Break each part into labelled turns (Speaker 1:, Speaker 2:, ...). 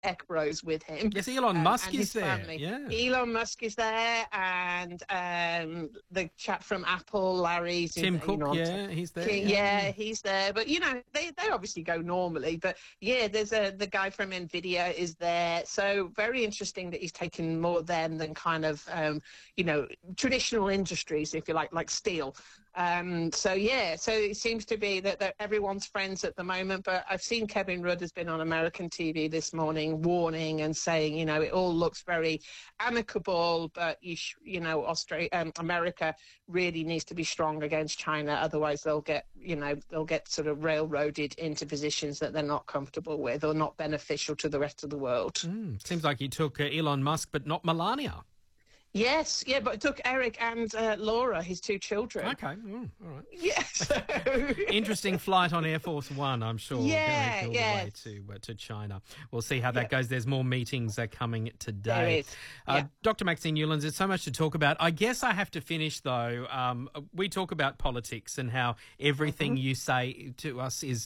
Speaker 1: tech bros with him.
Speaker 2: Yes, Elon Musk
Speaker 1: and
Speaker 2: is
Speaker 1: his
Speaker 2: there.
Speaker 1: family.
Speaker 2: Yeah.
Speaker 1: Elon Musk is there, and the chap from Apple, Larry's
Speaker 2: Tim Cook, he's there.
Speaker 1: Yeah, he's there. But they obviously go normally. But yeah, there's the guy from Nvidia is there. So very interesting that he's taken more of them than kind of traditional industries, if you like steel. So it seems to be that everyone's friends at the moment. But I've seen Kevin Rudd has been on American TV this morning warning and saying, it all looks very amicable, but America really needs to be strong against China. Otherwise they'll get sort of railroaded into positions that they're not comfortable with or not beneficial to the rest of the world.
Speaker 2: Seems like he took Elon Musk, but not Melania.
Speaker 1: Yes, yeah, but it took Eric and Laura, his two children.
Speaker 2: Okay, all right.
Speaker 1: Yes.
Speaker 2: Interesting flight on Air Force One, I'm sure.
Speaker 1: Yeah,
Speaker 2: all the way to China. We'll see how that goes. There's more meetings coming today.
Speaker 1: There is.
Speaker 2: Dr. Maxine Newlands, there's so much to talk about. I guess I have to finish, though. We talk about politics and how everything you say to us is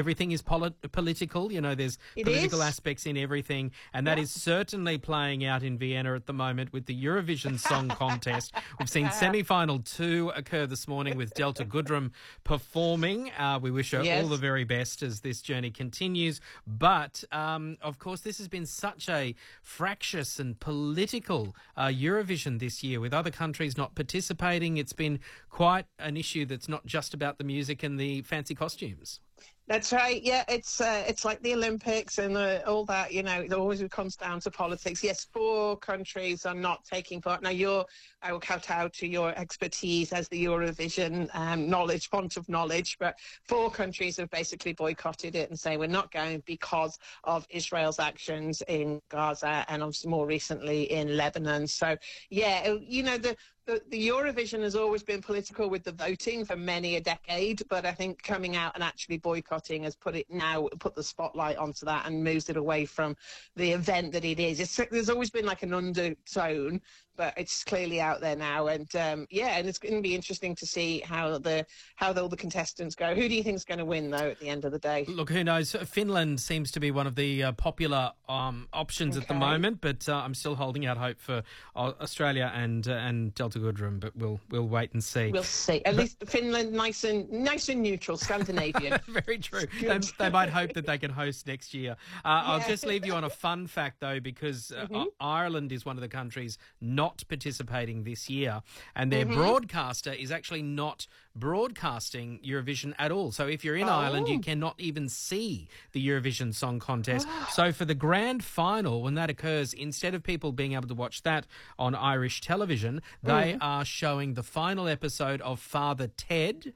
Speaker 2: political. There's political aspects in everything, and that is certainly playing out in Vienna at the moment with the Eurovision Song Contest. We've seen semi-final 2 occur this morning with Delta Goodrem performing. We wish her all the very best as this journey continues. But, of course, this has been such a fractious and political Eurovision this year with other countries not participating. It's been quite an issue that's not just about the music and the fancy costumes.
Speaker 1: That's right. Yeah, it's like the Olympics and all that. It always comes down to politics. Yes, 4 countries are not taking part. Now, I will kowtow to your expertise as the Eurovision font of knowledge, but 4 countries have basically boycotted it and say we're not going because of Israel's actions in Gaza and obviously more recently in Lebanon. So, yeah, the Eurovision has always been political with the voting for many a decade, but I think coming out and actually boycotting has put the spotlight onto that and moves it away from the event that it is. There's always been like an undertone, but it's clearly out there now. And and it's going to be interesting to see how all the contestants go. Who do you think is going to win, though, at the end of the day?
Speaker 2: Look, who knows? Finland seems to be one of the popular options at the moment, but I'm still holding out hope for Australia and Delta Goodrem, but we'll wait and see.
Speaker 1: We'll see. At least Finland, nice and neutral, Scandinavian.
Speaker 2: Very true. They might hope that they can host next year. I'll just leave you on a fun fact, though, because Ireland is one of the countries not participating this year, and their broadcaster is actually not broadcasting Eurovision at all. So if you're in Ireland, you cannot even see the Eurovision Song Contest. So for the grand final, when that occurs, instead of people being able to watch that on Irish television, they are showing the final episode of Father Ted,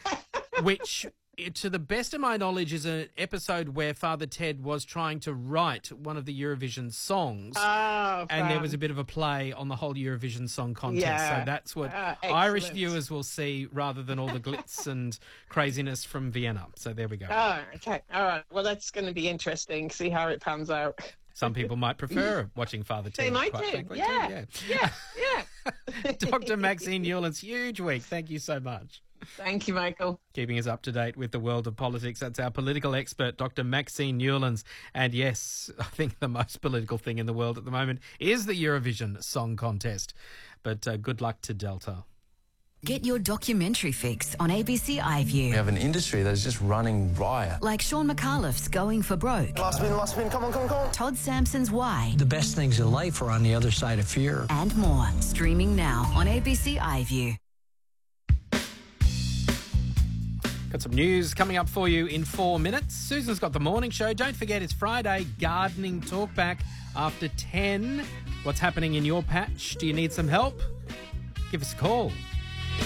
Speaker 2: which, to the best of my knowledge, is an episode where Father Ted was trying to write one of the Eurovision songs. And there was a bit of a play on the whole Eurovision Song Contest. So that's what Irish viewers will see rather than all the glitz and craziness from Vienna. So there we go.
Speaker 1: Oh, okay. All right. Well, that's going to be interesting. See how it pans out.
Speaker 2: Some people might prefer watching Father Ted.
Speaker 1: They might do.
Speaker 2: Frankly,
Speaker 1: Yeah.
Speaker 2: Dr. Maxine Newlands, huge week. Thank you so much.
Speaker 1: Thank you, Michael.
Speaker 2: Keeping us up to date with the world of politics. That's our political expert, Dr. Maxine Newlands. And yes, I think the most political thing in the world at the moment is the Eurovision Song Contest. But good luck to Delta.
Speaker 3: Get your documentary fix on ABC iView.
Speaker 4: We have an industry that is just running riot.
Speaker 3: Like Sean McAuliffe's Going for Broke.
Speaker 4: Last spin, come on.
Speaker 3: Todd Sampson's Why.
Speaker 5: The best things in life are on the other side of fear.
Speaker 3: And more. Streaming now on ABC iView.
Speaker 2: Got some news coming up for you in 4 minutes. Susan's got the morning show. Don't forget it's Friday, gardening talkback after 10. What's happening in your patch? Do you need some help? Give us a call.